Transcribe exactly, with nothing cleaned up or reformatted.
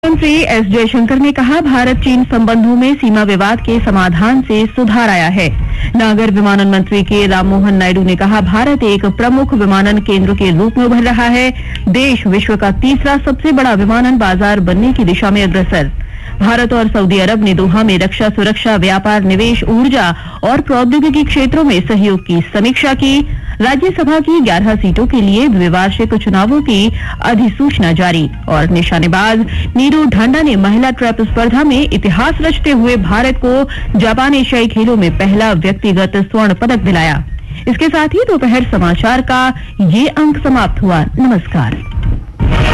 मंत्री एस जयशंकर ने कहा, भारत चीन संबंधों में सीमा विवाद के समाधान से सुधार आया है। नागर विमानन मंत्री के राममोहन नायडू ने कहा, भारत एक प्रमुख विमानन केंद्र के रूप में उभर रहा है। देश विश्व का तीसरा सबसे बड़ा विमानन बाजार बनने की दिशा में अग्रसर। भारत और सऊदी अरब ने दोहा में रक्षा, सुरक्षा, व्यापार, निवेश, ऊर्जा और प्रौद्योगिकी क्षेत्रों में सहयोग की समीक्षा की। राज्यसभा की ग्यारह सीटों के लिए द्विवार्षिक चुनावों की अधिसूचना जारी। और निशानेबाज नीरू ढांडा ने महिला ट्रैप स्पर्धा में इतिहास रचते हुए भारत को जापान एशियाई खेलों में पहला व्यक्तिगत स्वर्ण पदक दिलाया। इसके साथ ही दोपहर समाचार का ये अंक समाप्त हुआ। नमस्कार।